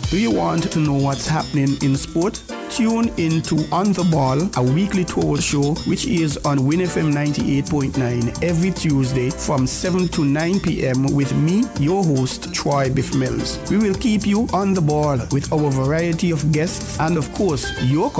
Do you want to know what's happening in sport? Tune in to On the Ball, a weekly tour show which is on Win FM 98.9 every Tuesday from 7 to 9 p.m. with me, your host, Troy Biff Mills. We will keep you on the ball with our variety of guests and, of course, your